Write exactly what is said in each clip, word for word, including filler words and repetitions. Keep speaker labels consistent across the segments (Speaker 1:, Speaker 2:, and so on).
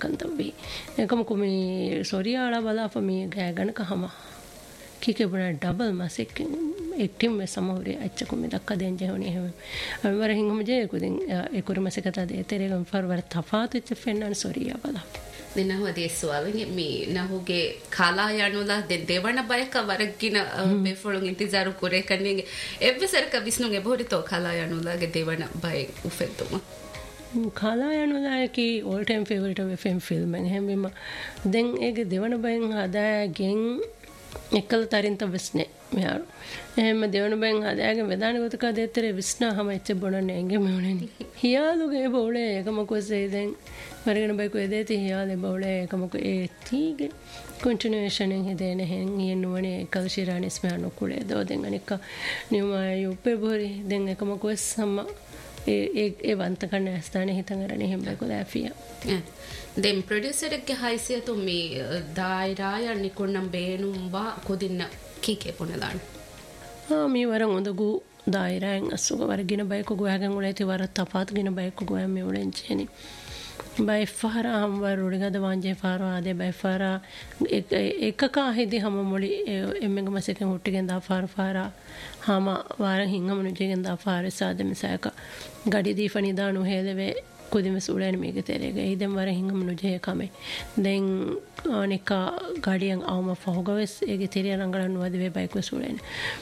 Speaker 1: ಕಂತವಿ ಏಕಮ ಕುಮಿ ಸೊರಿಯಾಳ ಬಲಾಫ ಮಿ ಗಣಕ ಹಮ ಕಿಕೆ ಬುಣ ಡಬಲ್ ಮಸೆಕ್ ಎಕ್ಟಿಮ್ ಮೆ ಸಮೌರಿ ಅಚ್ಚ ಕುಮಿ ದಕ್ಕ ದೆಂಜೆ ಹೊನಿ ಹೆಮ ಅವರ ಹಿಂಗಮ ಜೆ ಕುದಿನ್ ಎ ಕುರಿ ಮಸೆಕತ ದೆ ತೆರೆಗಂ ಫರ್ವರ್ ತಫಾತ್ ಇಚ್ಚ ಫೆನ್ನನ್ ಸೊರಿಯಾ ಬಲಾಫ
Speaker 2: දෙනහුව දේස්වාලගේ මේ නහුගේ කාලා යනුලා දෙ දෙවන බයක වරගින බෙෆොලුන් ඉන්තිසාරු කුරේ කන්නේ එවසරක විස්නුගේ බොරිතෝ කාලා යනුලාගේ දෙවන බය උෆෙතුම
Speaker 1: කාලා යනුලාගේ all time favorite of film film එක හැමෙම දැන් ඒක දෙවන බයෙන් හදාගෙන එකල තරින්ත විස්නේ මෙහාරු එහෙම දෙවන බයෙන් හදාගෙන වෙදාන ගොතක දෙතරේ විස්නා හැම එච්ච බොනන්නේ එංගෙ මෙවණනි හියාලුගේ බෝලේ එකම කොසේ දැන් වරගෙන බයිකෝ එදේති හියාලේ බෝලේ එකම කො ඒ තීගේ continuation එක දෙන හෙන් යනුවනේ එකල ශිරානිස් මෙහානු කුලේ දෝ දෙන් අනික නියමයි උපේ බොරි දැන් එකම කොස් සම ඒ ඒ ඒ වන්ත කන්න ස්ථානේ හිතන් අරනේ හැම බයිකෝ දාෆියා
Speaker 2: දැන් ප්‍රොඩියුසර් එකගේ හයිසියතු මේ දායරාය නිකුන්නම් බේනුම්වා කොදින්න කීකේ පොනදාන
Speaker 1: ආ මේ වරන් උදගු දායරායන් අසුග වරගෙන බයිකෝ ගෝයගන් උලේති වර තපාත් ගෙන බයිකෝ ගෝයම් මේ උලෙන් චේනි by fara ham war rudiga da wanje fara ade by fara ekaka hedi hama moli emmega maseken huttigen da fara fara hama wara hingam nujegen da fara sade misaka gadi difani danu heleve kudime sulene mege terege idem wara hingam nuje kame den anika gadiyan awma fogaves ege teriya rangalan wadive by ko sulene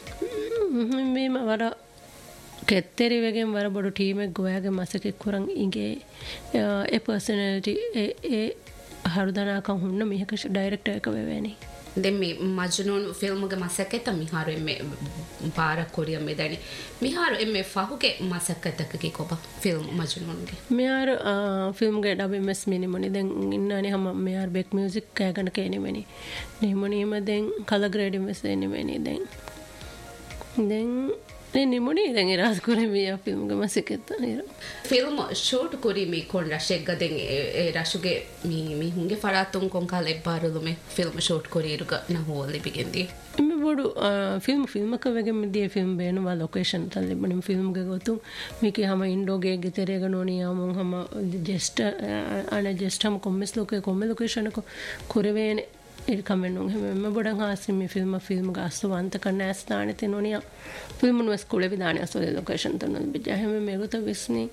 Speaker 1: mema wara කෙත්තෙරි වගෙන් වර බොඩු team එක ගෝයාගේ මසක කුරන් ඉගේ ඒ personality ඒ ඒ හරුදනාකම් හුන්න මිහක ඩයිරෙක්ටර් එක වෙවෙනි
Speaker 2: දැන් මේ මජ්නුන් film එක මසකෙත මිහාරු එමෙ පාර Korea මෙදනි මිහාරු එමෙ ෆහුගේ මසකතක කි කොබ film මජ්නුන්ගේ
Speaker 1: මිහාරු film ගේ ඩබ එම් S මිනිමොනි දැන් ඉන්නනේ හැම මිහාරු බෙක් මියුසික් කෑගන කේනිමෙනි නිමොනිම දැන් කලර් ග්‍රේඩ් එම් එස් එනිමෙනි දැන් දැන් ne nimoni den iras kore me ya film ga maseketta ira
Speaker 2: film shoot kori me kon rashek ga den e rashuge mi mi hunge faratun kon kale barulu me film shoot kori iruga na holi bigendi
Speaker 1: me bodu film film ka wege me die film benu wa location talle bani film ga gotum me ke hama indo ge ge terega noni amon hama just ana just ham kommes loke komme location ko korevene ඉල්කමෙන්නුන් හැම බොඩන් හාසි මේ film film ගාස්තු වන්ත කන්න ඇස්ථානෙ තිනෝනිය film නුස් කුලේ Vidana අසෝල location තනල් බිජා හැම මේගොත විස්නි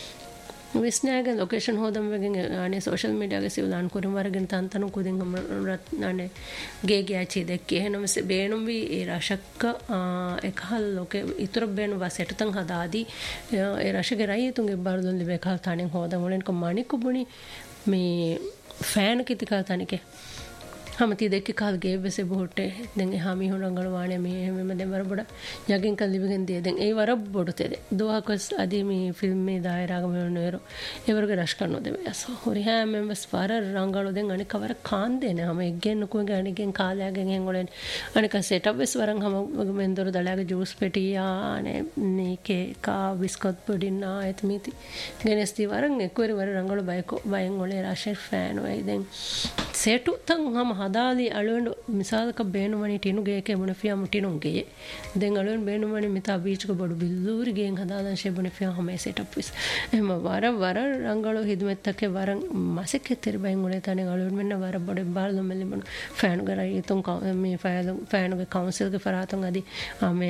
Speaker 1: විස්නාගේ location හොදම් වගෙන් අනේ social මීඩියාගේ සිවලාන් කුරුම් වරගෙන තන්තනු කුදින් හම රත් නානේ ගේ ගේ ඇචි දෙක්කේ හැනොම බේනුම් වි ඒ රශක්ක එකහල් ලෝකේ ඉතුරු බේනු වසෙටතන් හදාදී ඒ රශගේ රයි තුන්ගේ බාරදොන් ලිබේ කල් තනෙන් හොදම් වලෙන් කොමානි කුබුනි මේ fan කිතිකල් තනිකේ hamati dekki kal gevese bote den e hami honangal wane me me den war boda yagin kal libigen de den e war bodu tede doha kos adi me film me daira ga me nero e warge rash karno de aso hori ha me bas far rangalo den ani kawar khan de ne hama eggen ko gani gen kala gen hen olen ani ka setup wes waran hama men dor dalaga juice petiya ane nike ka biscuit pudina etmiti genesti waran ekwer war rangalo bayko bayen ole rash fan way den setu tan hama hadaali alwendu misalaka beenumani tinu geeke munafiya mutinu geye den alwen beenumani mita beach ko bodu billuri geen hadalan she munafiya hame setup wis ehma wara wara rangalo hidmettake waran maseke terbain ule tane alwen menna wara bodu ballo melibun fan gara itun me file fan ge council ge faratun adi ame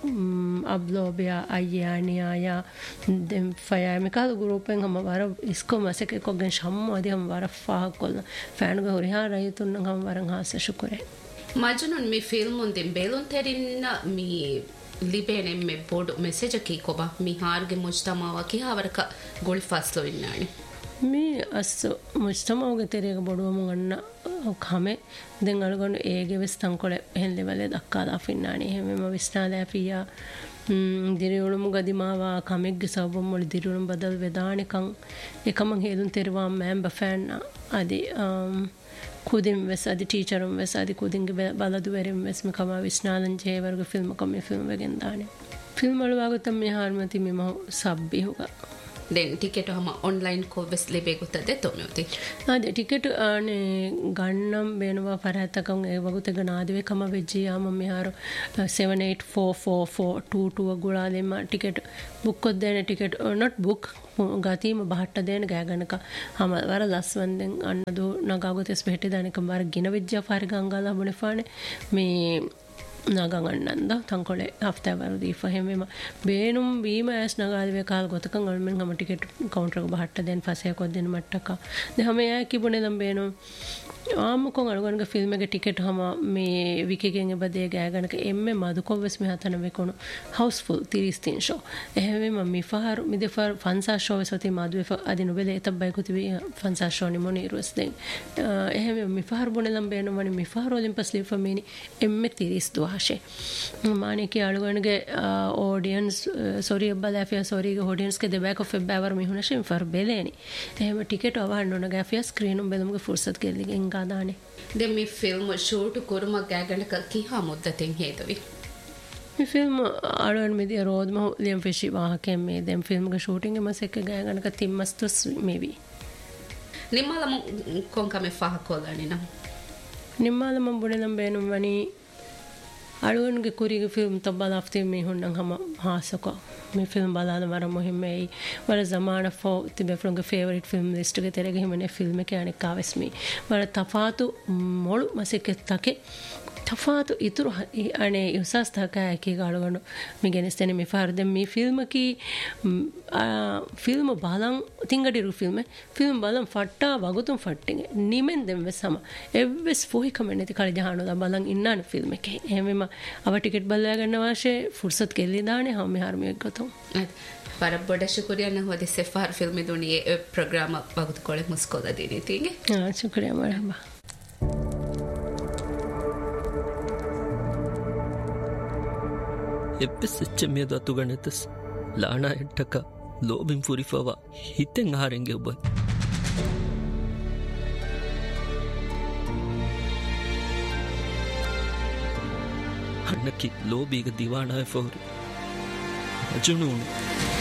Speaker 1: ablobiya ayaniya ya den faya me kal group en hama wara isko maseke ko gen shammo adi hama wara fa kol fan ge hori ha rayitun ngam waran hasa shukure
Speaker 2: majnun mi film on den belon terinna mi libene me board message ki koba mi harge mujtama wa ki hawarka gol faslo innani
Speaker 1: mi as mujtama ge terega bodu mu ganna khame den algon ege westan kole hen level dakka da finnani heme ma visnala fiya දිරියුළුම් ගදිමාවා කමෙක්ගේ සබම් මොලි දිරියුළුම් බදල් වෙදානිකන් එකම හේදුන් තෙරවා මෑම්බ fan අදි kudim ves adi teacherum ves adi kudinge baladu verim ves me kama visnalan je varga film kama film wegen dane film walu wagotam me harmati me ma sabbi hoga
Speaker 2: then ticket ಹಮ online ಕೋವೆಸ್ ಲೆಬೆ ಗೊತ್ತದೆ ತೊಮೆತಿ
Speaker 1: ಅದೇ ticket ಆನೆ ಗಣ್ಣಂ ಬೇನುವ ಫರಹತಕಂ ಏ ವಗುತೆಗ ನಾದಿವೆ ಕಮ veggie Aam ಮಿಹಾರು seven eight four four four two two ಗುಳಾದೆಮ ticket book ಕೊದ್ದೇನೆ ticket not book ගතීම බහට්ට දෙන ගෑගනක හම වර ලස්වන්දෙන් අන්නදු නගාගොතෙස් බෙහෙටි දානික බාර ගින විද්‍යා පාරි ගංගාලා බුණෙපානේ මේ නගංගන්නන්ද තංකොලේ හෆ්තාවරුදී ෆහෙමෙම බේනුම් බීම ඇස් නගාදිවේ කාල් ගොතකන් අල්මෙන් හම ටිකට් කවුන්ටර් එක බහට්ට දෙන ෆසය කොද්දෙන මට්ටක ද හම යා කිබුනේ දම් බේනුම් ආමකොන් අලගනක ෆිල්ම් එක ටිකට් හම මේ විකිගෙන් එබදේ ගෑගනක එම්මෙ මදුකොවස් මෙ හතන වෙකොණු හවුස්ෆුල් තිරිස් තින් ෂෝ එහෙම මිෆහර් මිදෙෆර් ෆන්සා ෂෝ වෙසති මදුවෙ අදිනු බෙලේ තබ්බයි කුතිවි ෆන්සා ෂෝ නි මොනි රුස් දෙන් එහෙම මිෆහර් බොනේ දම් බේනුම් වනි මිෆහර් වලින් පස්ලි ෆමීනි එම්මෙ තිරිස් දුහෂේ මානිකේ අලගනගේ ඔඩියන්ස් සෝරි අබ්බලාෆියා සෝරිගේ ඔඩියන්ස් ගේ දෙබැක ඔෆ් එබ්බවර් මිහුනෂින් ෆර් බෙලේනි එහෙම ටිකට් අවහන්න ඕන ගාෆියා ස්ක්‍රීන් උම් බෙලමුගේ ෆුර්සත් ගෙල්ලිගෙන් දානේ
Speaker 2: දැන් මේ ෆිල්ම් ෂූට් කරුම ගෑගනක කීහා මුද්දතෙන් හේතවි
Speaker 1: මේ ෆිල්ම් ආරන් මෙදී රෝදම ලියම් ෆිෂි වාහකෙන් මේ දැන් ෆිල්ම් ගේ ෂූටින්గ్ එමස් එක ගෑගනක තිම්මස්තුස් මේවි
Speaker 2: නිම්මාලම කොන්කම ෆහකොලනි නම්
Speaker 1: නිම්මාලම බුනේ නම් බේනුම් වනි අලුවන්ගේ කුරිගේ ෆිල්ම් තබ්බලා අෆ්තේ මේ හොන්නන් හම හාසක මේ ෆිල්ම් බලාන වර මොහිමයි වර zamaana ෆෝ තිබේ ෆ්‍රොම් ගේ ෆේවරිට් ෆිල්ම් ලිස්ට් එකේ තරගේ හිමනේ ෆිල්ම් එක අනෙක් ආවස්මි වර තෆාතු මොළු මසෙක තකේ තෆාතු ඉතුරු අනේ යසස් තකා කී ගාලගොන මිගෙනස්තනේ මේ ෆාරද මේ ෆිල්ම් කි ෆිල්ම් බලන් තිංගඩිරු ෆිල්ම් ෆිල්ම් බලන් ෆට්ටා වගතුම් ෆට්ටින් නිමෙන් දෙම් වෙසම එවස් ෆෝහි කමෙන්නති කල ජහනෝ බලන් ඉන්නාන ෆිල්ම් එකේ එහෙමම අව ටිකට් බලලා ගන්න වාෂේ ෆුර්සත් කෙල්ලි දානේ හැම හාර්මියක් ගතෝ
Speaker 2: पर बड़ा शुक्रिया न हुआ दिसे फार फिल्म दुनिया ये प्रोग्राम बहुत कोले मुस्कोला देनी थी
Speaker 1: हाँ शुक्रिया मरहबा
Speaker 3: එප්පෙ සෙච්ච මේ දතු ගණතස් ලානා එට්ටක ලෝබින් ෆුරිෆවා හිතෙන් ආරෙන්ගේ ඔබ අන්නකි ලෝබීග දිවානාය ෆෝරි අජුනුණු